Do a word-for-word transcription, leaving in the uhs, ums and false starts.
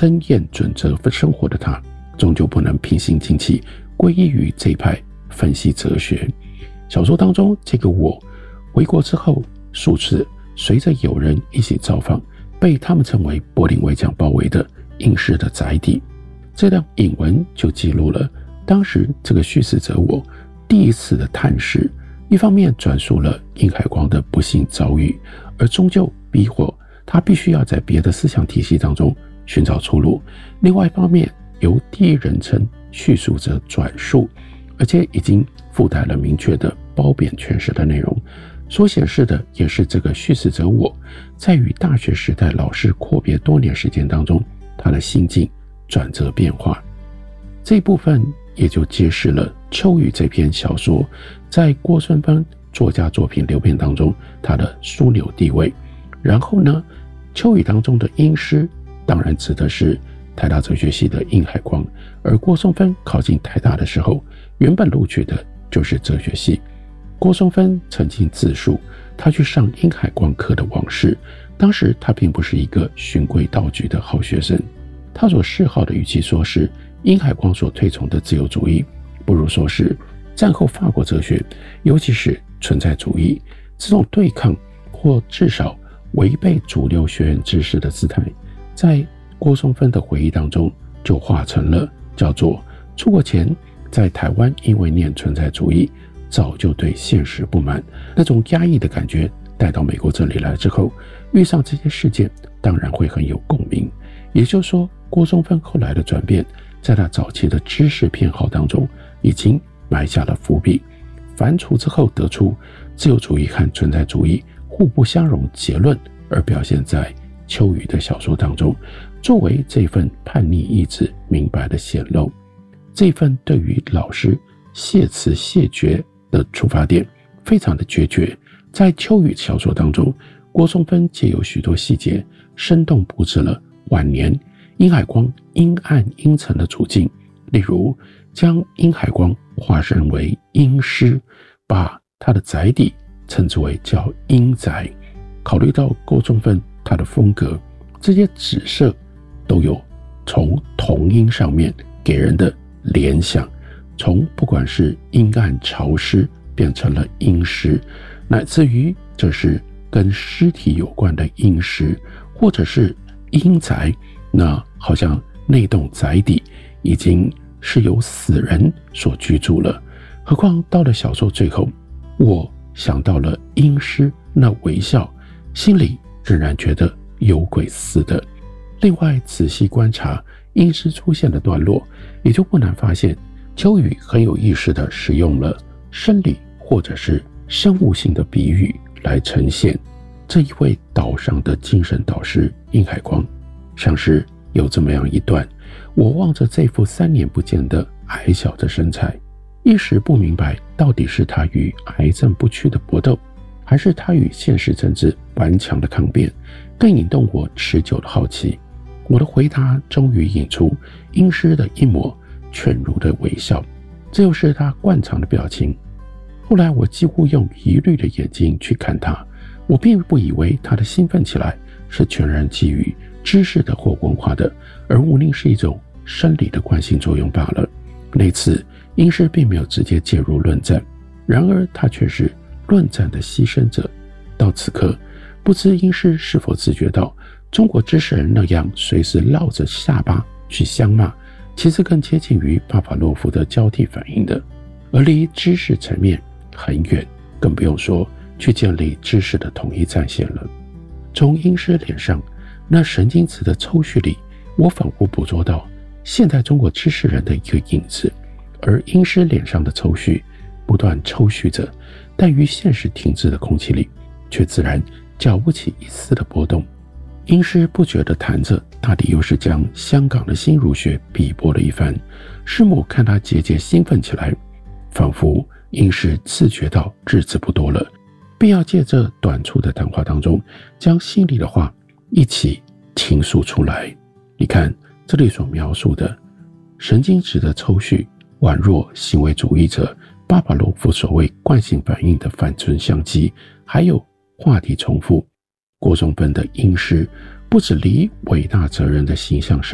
森严准则生活的他，终究不能平心静气皈依于这一派分析哲学。小说当中，这个我回国之后数次随着友人一起造访被他们称为柏林围墙包围的英师的宅邸。这段引文就记录了当时这个叙事者我第一次的探视，一方面转述了殷海光的不幸遭遇，而终究逼迫他必须要在别的思想体系当中寻找出路。另外一方面，由第一人称叙述者转述，而且已经附带了明确的褒贬诠释的内容，所显示的也是这个叙事者我在与大学时代老师阔别多年时间当中，他的心境转折变化。这一部分也就揭示了秋雨这篇小说在郭春芬作家作品流变当中他的枢纽地位。然后呢，秋雨当中的英师当然指的是台大哲学系的殷海光，而郭松芬考进台大的时候，原本录取的就是哲学系。郭松芬曾经自述他去上殷海光课的往事，当时他并不是一个循规蹈矩的好学生，他所嗜好的与其说是殷海光所推崇的自由主义，不如说是战后法国哲学，尤其是存在主义这种对抗或至少违背主流学院知识的姿态，在郭松芬的回忆当中就化成了叫做出国前在台湾因为念存在主义早就对现实不满，那种压抑的感觉带到美国这里来之后，遇上这些事件当然会很有共鸣。也就是说，郭松芬后来的转变在他早期的知识偏好当中已经埋下了伏笔，反刍之后得出自由主义和存在主义互不相容结论，而表现在秋雨的小说当中，作为这份叛逆意志明白的显露。这份对于老师谢词谢绝的出发点非常的决绝，在秋雨小说当中，郭松芬借由许多细节生动布置了晚年殷海光阴暗阴沉的处境，例如将殷海光化身为阴师，把他的宅邸称之为叫阴宅。考虑到郭松芬他的风格，这些指涉都有从同音上面给人的联想，从不管是阴暗潮湿变成了阴湿，乃至于这是跟尸体有关的阴尸，或者是阴宅，那好像那栋宅邸已经是由死人所居住了。何况到了小说最后，我想到了阴尸那微笑，心里仍然觉得有鬼似的。另外仔细观察阴尸出现的段落，也就不难发现秋雨很有意识地使用了生理或者是生物性的比喻来呈现这一位岛上的精神导师殷海光。像是有这么样一段，我望着这副三年不见的矮小的身材，一时不明白到底是他与癌症不屈的搏斗，还是他与现实政治顽强的抗辩，更引动我持久的好奇。我的回答终于引出阴尸的一抹犬儒的微笑，这又是他惯常的表情。后来我几乎用疑虑的眼睛去看他，我并不以为他的兴奋起来是全然基于知识的或文化的，而无宁是一种生理的惯性作用罢了。那次阴尸并没有直接介入论战，然而他却是论战的牺牲者。到此刻，不知阴尸是否自觉到中国知识人那样随时绕着下巴去相骂，其实更接近于巴甫洛夫的交替反应的，而离知识层面很远，更不用说去建立知识的统一战线了。从阴尸脸上那神经质的抽蓄里，我仿佛捕捉到现代中国知识人的一个影子，而阴尸脸上的抽蓄不断抽蓄着，但于现实停滞的空气里却自然搅不起一丝的波动。阴尸不觉地谈着，大抵又是将香港的新儒学比驳了一番。师母看他节节兴奋起来，仿佛阴尸自觉到日子不多了，便要借这短促的谈话当中，将心里的话一起倾诉出来。你看这里所描述的神经质的抽蓄，宛若行为主义者巴甫洛夫所谓惯性反应的反唇相讥，还有话题重复。郭松芬的阴尸不只离伟大哲人的形象